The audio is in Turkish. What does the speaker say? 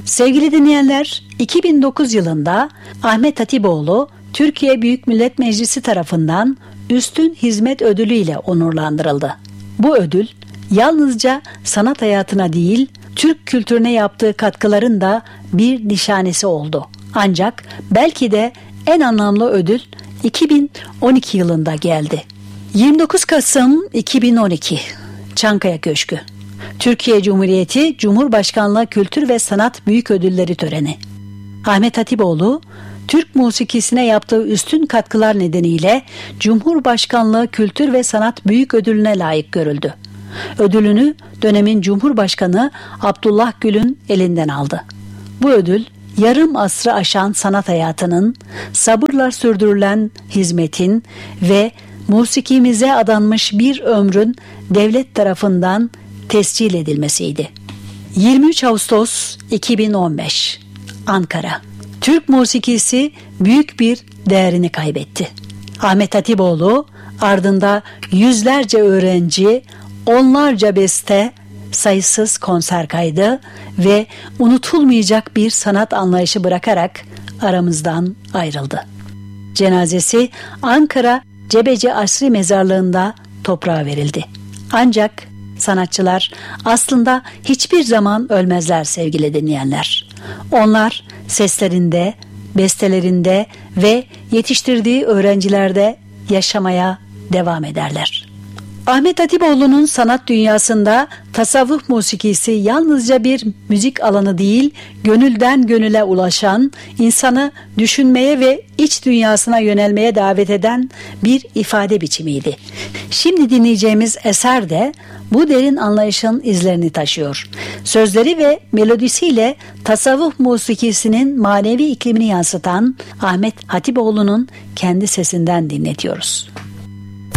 Sevgili dinleyenler, 2009 yılında Ahmet Hatipoğlu Türkiye Büyük Millet Meclisi tarafından Üstün Hizmet Ödülü ile onurlandırıldı. Bu ödül yalnızca sanat hayatına değil, Türk kültürüne yaptığı katkıların da bir nişanesi oldu. Ancak belki de en anlamlı ödül 2012 yılında geldi. 29 Kasım 2012 Çankaya Köşkü. Türkiye Cumhuriyeti Cumhurbaşkanlığı Kültür ve Sanat Büyük Ödülleri töreni. Ahmet Hatipoğlu, Türk musikisine yaptığı üstün katkılar nedeniyle Cumhurbaşkanlığı Kültür ve Sanat Büyük Ödülüne layık görüldü. Ödülünü dönemin Cumhurbaşkanı Abdullah Gül'ün elinden aldı. Bu ödül, yarım asrı aşan sanat hayatının, sabırla sürdürülen hizmetin ve musikimize adanmış bir ömrün devlet tarafından tescil edilmesiydi. 23 Ağustos 2015 Ankara. Türk musikisi büyük bir değerini kaybetti. Ahmet Hatipoğlu ardında yüzlerce öğrenci, onlarca beste, sayısız konser kaydı ve unutulmayacak bir sanat anlayışı bırakarak aramızdan ayrıldı. Cenazesi Ankara Cebeci Asri Mezarlığı'nda toprağa verildi. Ancak sanatçılar aslında hiçbir zaman ölmezler sevgili dinleyenler. Onlar seslerinde, bestelerinde ve yetiştirdiği öğrencilerde yaşamaya devam ederler. Ahmet Hatipoğlu'nun sanat dünyasında tasavvuf musikisi yalnızca bir müzik alanı değil, gönülden gönüle ulaşan, insanı düşünmeye ve iç dünyasına yönelmeye davet eden bir ifade biçimiydi. Şimdi dinleyeceğimiz eser de bu derin anlayışın izlerini taşıyor. Sözleri ve melodisiyle tasavvuf musikisinin manevi iklimini yansıtan Ahmet Hatipoğlu'nun kendi sesinden dinletiyoruz.